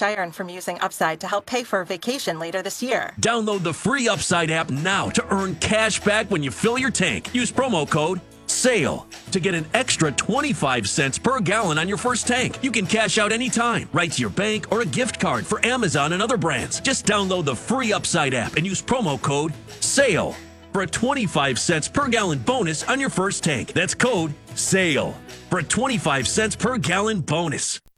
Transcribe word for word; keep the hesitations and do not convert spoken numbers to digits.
cash I earned from using Upside to help pay for a vacation later this year. Download the free Upside app now to earn cash back when you fill your tank. Use promo code SALE to get an extra twenty-five cents per gallon on your first tank. You can cash out anytime, right to your bank or a gift card for Amazon and other brands. Just download the free Upside app and use promo code SALE for a twenty-five cents per gallon bonus on your first tank. That's code SALE for a twenty-five cents per gallon bonus.